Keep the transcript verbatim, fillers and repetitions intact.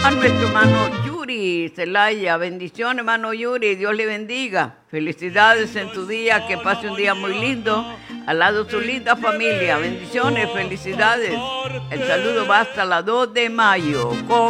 A nuestro hermano Yuri Celaya, bendiciones hermano Yuri, Dios le bendiga. Felicidades en tu día, que pase un día muy lindo al lado de su linda familia. Bendiciones, felicidades. El saludo va hasta la dos de mayo. Con